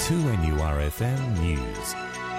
2NURFM News.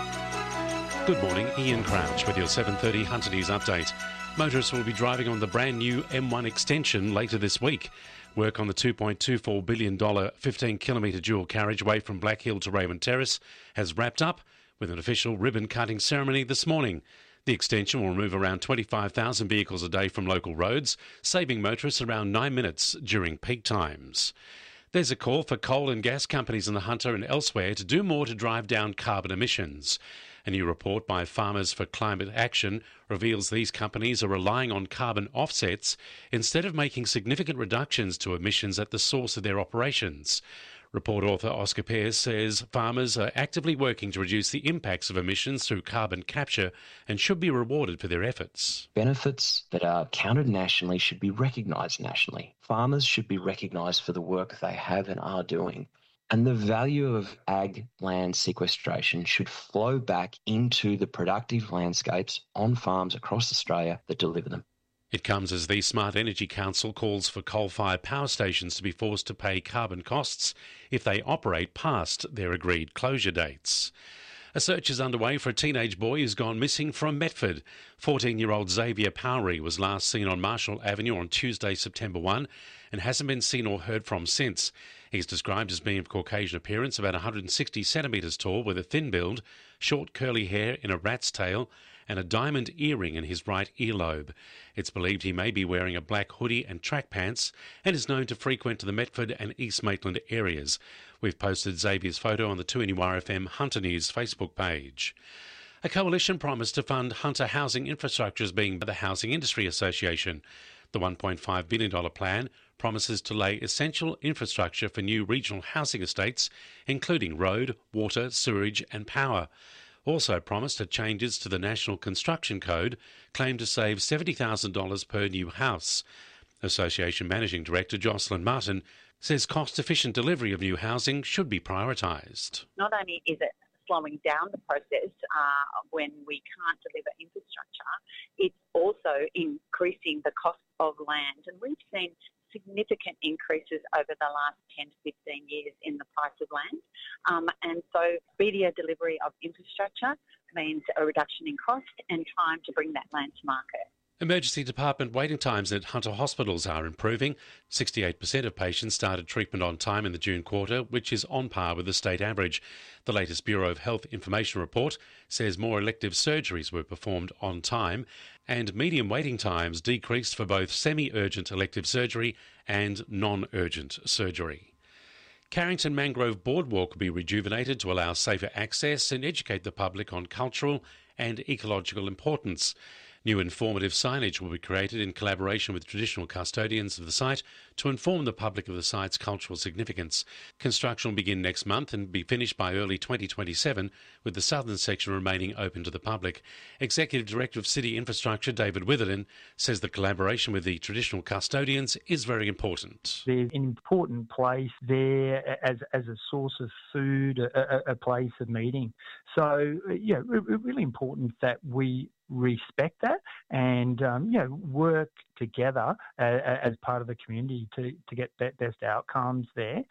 Good morning, Ian Crouch with your 7:30 Hunter News update. Motorists will be driving on the brand new M1 extension later this week. Work on the $2.24 billion 15-kilometre dual carriageway from Black Hill to Raymond Terrace has wrapped up with an official ribbon-cutting ceremony this morning. The extension will remove around 25,000 vehicles a day from local roads, saving motorists around 9 minutes during peak times. There's a call for coal and gas companies in the Hunter and elsewhere to do more to drive down carbon emissions. A new report by Farmers for Climate Action reveals these companies are relying on carbon offsets instead of making significant reductions to emissions at the source of their operations. Report author Oscar Pearce says farmers are actively working to reduce the impacts of emissions through carbon capture and should be rewarded for their efforts. Benefits that are counted nationally should be recognised nationally. Farmers should be recognised for the work they have and are doing. And the value of ag land sequestration should flow back into the productive landscapes on farms across Australia that deliver them. It comes as the Smart Energy Council calls for coal-fired power stations to be forced to pay carbon costs if they operate past their agreed closure dates. A search is underway for a teenage boy who's gone missing from Metford. 14-year-old Xavier Powery was last seen on Marshall Avenue on Tuesday, September 1, and hasn't been seen or heard from since. He's described as being of Caucasian appearance, about 160 centimetres tall, with a thin build, short curly hair in a rat's tail, and a diamond earring in his right earlobe. It's believed he may be wearing a black hoodie and track pants and is known to frequent the Metford and East Maitland areas. We've posted Xavier's photo on the 2NURFM Hunter News Facebook page. A coalition promised to fund Hunter housing infrastructure as being by the Housing Industry Association. The $1.5 billion plan promises to lay essential infrastructure for new regional housing estates, including road, water, sewerage and power. Also promised are changes to the National Construction Code, claimed to save $70,000 per new house. Association Managing Director Jocelyn Martin says cost-efficient delivery of new housing should be prioritised. Not only is it slowing down the process when we can't deliver infrastructure, it's also increasing the cost of land. And we've seen significant increases over the last 10 to 15 years in the price of land. And so speedier delivery of infrastructure means a reduction in cost and time to bring that land to market. Emergency department waiting times at Hunter hospitals are improving. 68% of patients started treatment on time in the June quarter, which is on par with the state average. The latest Bureau of Health Information report says more elective surgeries were performed on time, and median waiting times decreased for both semi-urgent elective surgery and non-urgent surgery. Carrington Mangrove Boardwalk will be rejuvenated to allow safer access and educate the public on cultural and ecological importance. New informative signage will be created in collaboration with traditional custodians of the site to inform the public of the site's cultural significance. Construction will begin next month and be finished by early 2027, with the southern section remaining open to the public. Executive Director of City Infrastructure David Witherden says the collaboration with the traditional custodians is very important. There's an important place there as a source of food, a place of meeting. So, really important that we respect that and work together as part of the community to get best outcomes there.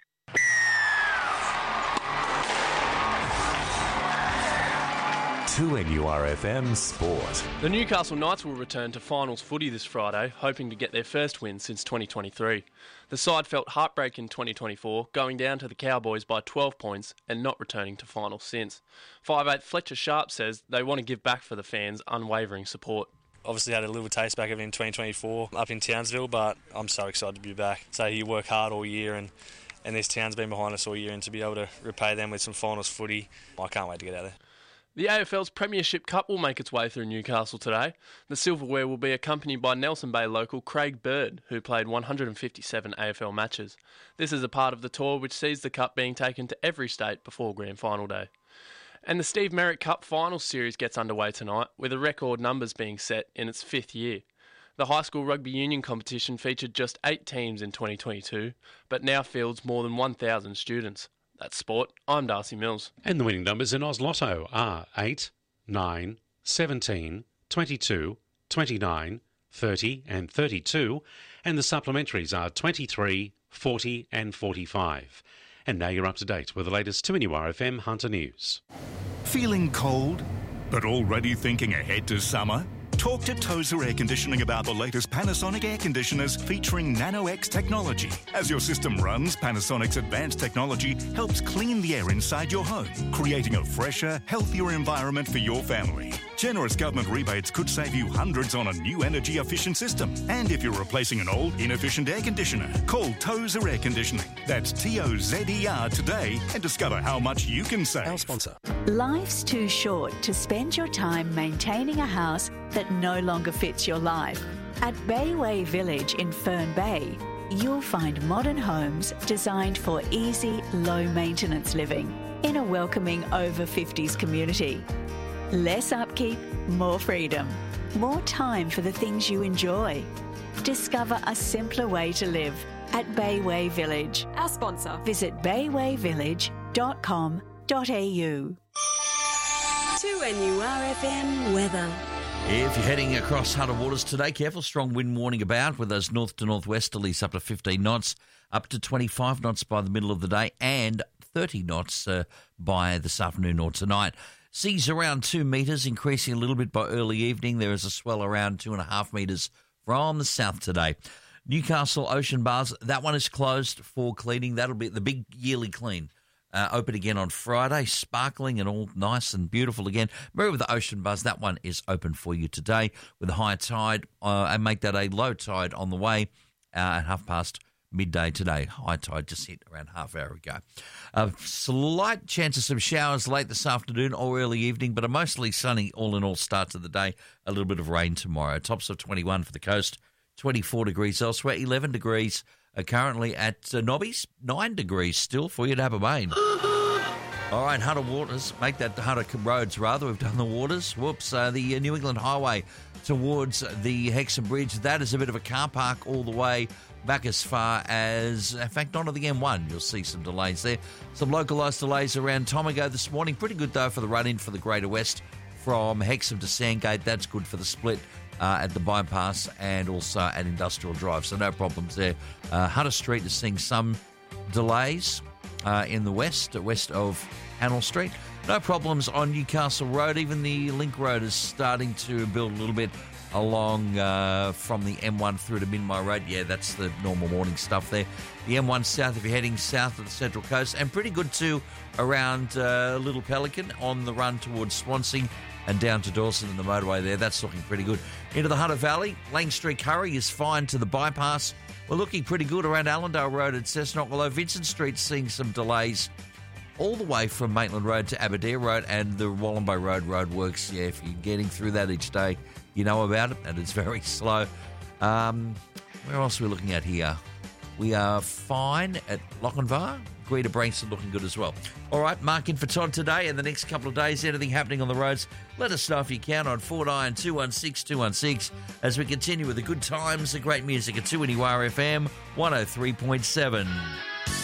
To NURFM Sport. The Newcastle Knights will return to finals footy this Friday, hoping to get their first win since 2023. The side felt heartbreak in 2024, going down to the Cowboys by 12 points and not returning to finals since. 5'8" Fletcher Sharp says they want to give back for the fans' unwavering support. Obviously had a little taste back of it in 2024 up in Townsville, but I'm so excited to be back. So you work hard all year and this town's been behind us all year, and to be able to repay them with some finals footy, I can't wait to get out there. The AFL's Premiership Cup will make its way through Newcastle today. The silverware will be accompanied by Nelson Bay local Craig Bird, who played 157 AFL matches. This is a part of the tour which sees the cup being taken to every state before Grand Final Day. And the Steve Merritt Cup Finals Series gets underway tonight, with a record numbers being set in its 5th year. The high school rugby union competition featured just 8 teams in 2022, but now fields more than 1,000 students. That's sport. I'm Darcy Mills. And the winning numbers in Oz Lotto are 8, 9, 17, 22, 29, 30 and 32, and the supplementaries are 23, 40 and 45. And now you're up to date with the latest 2NURFM Hunter News. Feeling cold, but already thinking ahead to summer? Talk to Tozer Air Conditioning about the latest Panasonic air conditioners featuring Nano-X technology. As your system runs, Panasonic's advanced technology helps clean the air inside your home, creating a fresher, healthier environment for your family. Generous government rebates could save you hundreds on a new energy-efficient system. And if you're replacing an old, inefficient air conditioner, call Tozer Air Conditioning. That's Tozer today and discover how much you can save. Our sponsor. Life's too short to spend your time maintaining a house that no longer fits your life. At Bayway Village in Fern Bay, you'll find modern homes designed for easy, low-maintenance living in a welcoming over-50s community. Less upkeep, more freedom, more time for the things you enjoy. Discover a simpler way to live at Bayway Village. Our sponsor. Visit baywayvillage.com.au. 2NURFM weather. If you're heading across Hunter Waters today, careful, strong wind warning about with those north to northwesterlies up to 15 knots, up to 25 knots by the middle of the day, and 30 knots by this afternoon or tonight. Seas around 2 metres, increasing a little bit by early evening. There is a swell around 2.5 metres from the south today. Newcastle Ocean Bars, that one is closed for cleaning. That'll be the big yearly clean. Open again on Friday, sparkling and all nice and beautiful again. Remember with the Ocean Buzz, that one is open for you today with a high tide and make that a low tide on the way at midday today. High tide just hit around half hour ago. Slight chance of some showers late this afternoon or early evening, but a mostly sunny all in all start to the day. A little bit of rain tomorrow. Tops of 21 for the coast, 24 degrees elsewhere, 11 degrees currently at Nobbies, 9 degrees still for you to have a rain. All right, Hunter Waters, make that Hunter Roads rather. We've done the waters. Whoops, the New England Highway towards the Hexham Bridge. That is a bit of a car park all the way back as far as, in fact, onto the M1. You'll see some delays there. Some localised delays around Tomago this morning. Pretty good, though, for the run-in for the Greater West from Hexham to Sandgate. That's good for the split at the bypass and also at Industrial Drive. So no problems there. Hunter Street is seeing some delays in the west of Hannell Street. No problems on Newcastle Road. Even the Link Road is starting to build a little bit along from the M1 through to Minmai Road. Yeah, that's the normal morning stuff there. The M1 south if you're heading south of the Central Coast. And pretty good too around Little Pelican on the run towards Swansea and down to Dawson in the motorway there. That's looking pretty good. Into the Hunter Valley, Lang Street Curry is fine to the bypass. We're looking pretty good around Allendale Road at Cessnock, although Vincent Street's seeing some delays all the way from Maitland Road to Aberdare Road and the Wallumbay Road roadworks. Yeah, if you're getting through that each day, you know about it, and it's very slow. Where else are we looking at here? We are fine at Lochinvar. Greta Brankston looking good as well. All right, mark in for Todd today and the next couple of days. Anything happening on the roads, let us know if you can on 49216216 as we continue with the good times, the great music at 2NURFM 103.7.